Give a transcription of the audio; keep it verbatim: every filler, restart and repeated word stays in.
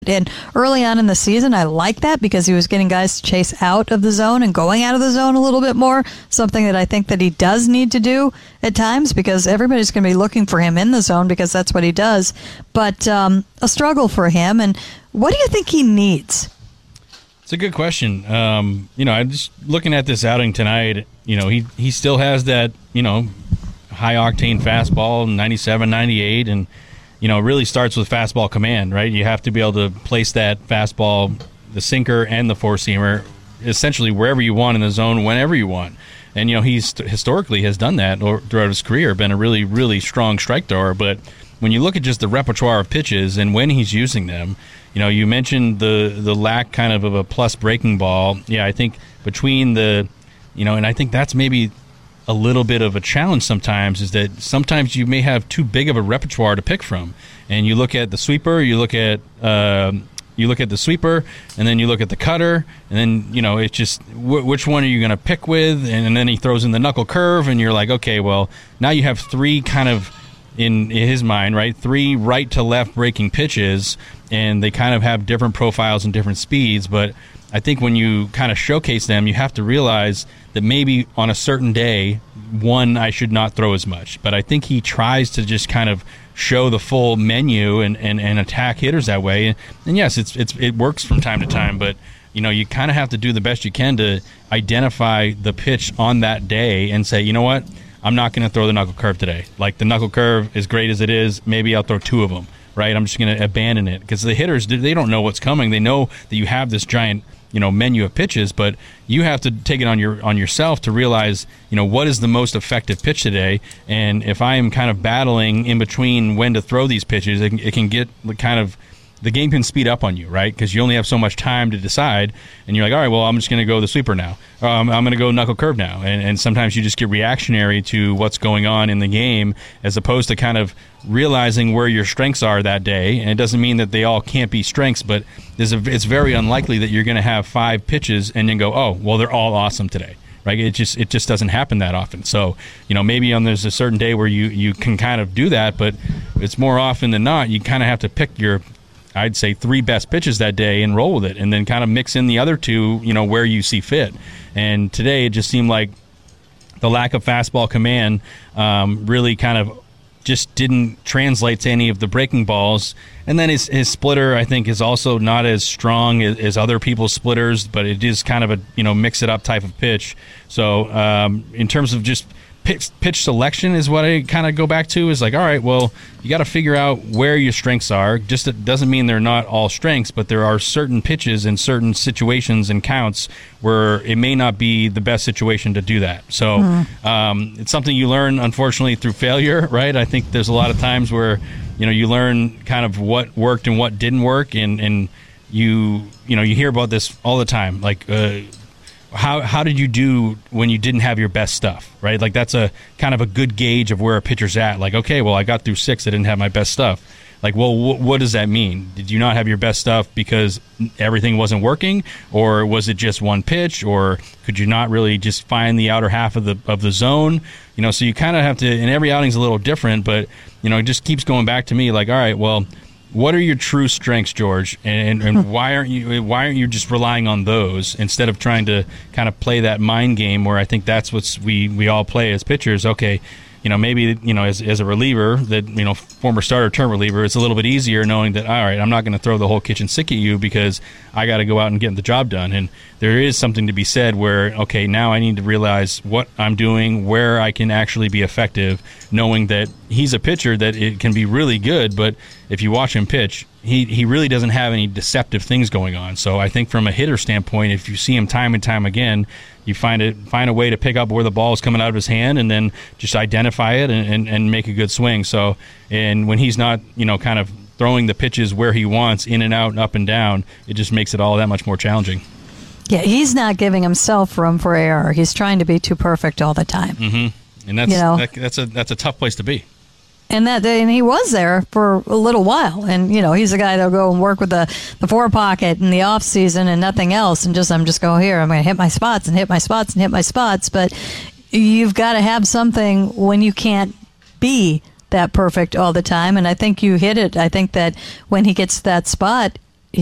And early on in the season, I liked that because he was getting guys to chase out of the zone and going out of the zone a little bit more, something that I think that he does need to do at times because everybody's going to be looking for him in the zone because that's what he does. But um, a struggle for him. And what do you think he needs? It's a good question. Um, you know, I'm just looking at this outing tonight. You know, he, he still has that, you know, high-octane fastball, ninety-seven, ninety-eight, and you know, it really starts with fastball command, right? You have to be able to place that fastball, the sinker and the four-seamer, essentially wherever you want in the zone, whenever you want. And, you know, he's historically has done that or throughout his career, been a really, really strong strike thrower. But when you look at just the repertoire of pitches and when he's using them, you know, you mentioned the, the lack kind of of a plus breaking ball. Yeah, I think between the, you know, and I think that's maybe a little bit of a challenge sometimes is that sometimes you may have too big of a repertoire to pick from, and you look at the sweeper, you look at uh, you look at the sweeper, and then you look at the cutter, and then you know it's just w- which one are you going to pick with, and, and then he throws in the knuckle curve, and you're like, okay, well now you have three kind of in, in his mind, right, three right to left breaking pitches, and they kind of have different profiles and different speeds, but I think when you kind of showcase them, you have to realize that maybe on a certain day, one, I should not throw as much. But I think he tries to just kind of show the full menu and, and, and attack hitters that way. And, and yes, it's it's it works from time to time, but you know, you kind of have to do the best you can to identify the pitch on that day and say, you know what, I'm not going to throw the knuckle curve today. Like the knuckle curve, as great as it is, maybe I'll throw two of them, right? I'm just going to abandon it because the hitters, they don't know what's coming. They know that you have this giant, you know, menu of pitches, but you have to take it on your on yourself to realize, you know, what is the most effective pitch today. And if I am kind of battling in between when to throw these pitches, it can, it can get kind of, the game can speed up on you, right? Because you only have so much time to decide, and you're like, all right, well, I'm just going to go the sweeper now. Or I'm, I'm going to go knuckle curve now. And, and sometimes you just get reactionary to what's going on in the game as opposed to kind of realizing where your strengths are that day. And it doesn't mean that they all can't be strengths, but there's a, it's very unlikely that you're going to have five pitches and then go, oh, well, they're all awesome today. Right? It just it just doesn't happen that often. So, you know, maybe on there's a certain day where you, you can kind of do that, but it's more often than not, you kind of have to pick your, I'd say, three best pitches that day and roll with it, and then kind of mix in the other two, you know, where you see fit. And today it just seemed like the lack of fastball command um, really kind of just didn't translate to any of the breaking balls. And then his, his splitter, I think, is also not as strong as, as other people's splitters, but it is kind of a, you know, mix it up type of pitch. So um, in terms of just pitch, pitch selection is what I kind of go back to, is like, all right, well, you got to figure out where your strengths are. Just it doesn't mean they're not all strengths, but there are certain pitches in certain situations and counts where it may not be the best situation to do that. So mm. um, it's something you learn, unfortunately, through failure, right? I think there's a lot of times where, you know, you learn kind of what worked and what didn't work, and, and you, you know, you hear about this all the time, like, uh, How how did you do when you didn't have your best stuff, right? Like that's a kind of a good gauge of where a pitcher's at. Like, okay, well, I got through six, I didn't have my best stuff. Like, well, wh- what does that mean? Did you not have your best stuff because everything wasn't working, or was it just one pitch, or could you not really just find the outer half of the of the zone? You know, so you kind of have to. And every outing's a little different, but you know, it just keeps going back to me. Like, all right, well, what are your true strengths, George, and, and why aren't you why aren't you just relying on those instead of trying to kind of play that mind game where I think that's what we, we all play as pitchers? Okay, you know, maybe, you know, as, as a reliever, that, you know, former starter, term reliever, it's a little bit easier knowing that, all right, I'm not going to throw the whole kitchen sink at you because I got to go out and get the job done. And there is something to be said where, okay, now I need to realize what I'm doing, where I can actually be effective, knowing that he's a pitcher that it can be really good, but if you watch him pitch, he, he really doesn't have any deceptive things going on. So I think from a hitter standpoint, if you see him time and time again, you find it find a way to pick up where the ball is coming out of his hand and then just identify it and, and, and make a good swing. So, and when he's not, you know, kind of throwing the pitches where he wants, in and out and up and down, it just makes it all that much more challenging. Yeah, he's not giving himself room for error. He's trying to be too perfect all the time. Mm-hmm. And that's, you know? that, that's a that's a tough place to be. And that, and he was there for a little while. And, you know, he's a guy that'll go and work with the, the four pocket in the off season and nothing else. And just, I'm just going here, I'm going to hit my spots and hit my spots and hit my spots. But you've got to have something when you can't be that perfect all the time. And I think you hit it. I think that when he gets that spot,